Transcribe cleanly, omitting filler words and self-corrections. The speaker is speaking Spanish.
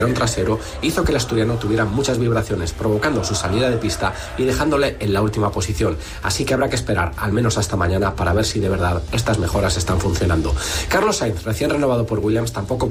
trasero hizo que el asturiano tuviera muchas vibraciones, provocando su salida de pista y dejándole en la última posición. Así que habrá que esperar al menos hasta mañana para ver si de verdad estas mejoras están funcionando. Carlos Sainz, recién renovado por Williams, tampoco